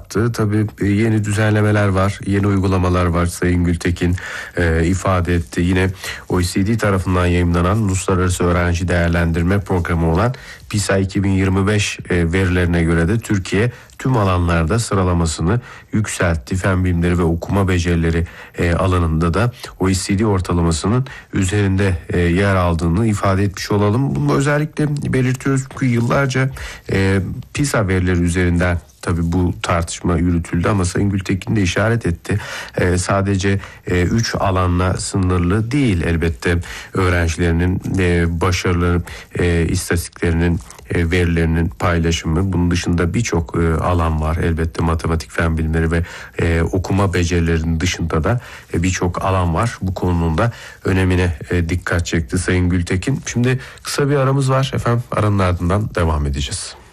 yaptı. Tabii yeni düzenlemeler var, yeni uygulamalar var. Sayın Gültekin ifade etti. Yine OECD tarafından yayımlanan Uluslararası Öğrenci Değerlendirme Programı olan PISA 2025 verilerine göre de Türkiye tüm alanlarda sıralamasını yükseltti. Fen bilimleri ve okuma becerileri alanında da OECD ortalamasının üzerinde yer aldığını ifade etmiş olalım. Bunu özellikle belirtiyoruz çünkü yıllarca PISA verileri üzerinden tabii bu tartışma yürütüldü ama Sayın Gültekin de işaret etti. Sadece 3 alanla sınırlı değil elbette öğrencilerinin başarılı istatistiklerinin verilerinin paylaşımı. Bunun dışında birçok alan var elbette, matematik, fen bilimleri ve okuma becerilerinin dışında da birçok alan var. Bu konunun da önemine dikkat çekti Sayın Gültekin. Şimdi kısa bir aramız var efendim, aranın ardından devam edeceğiz.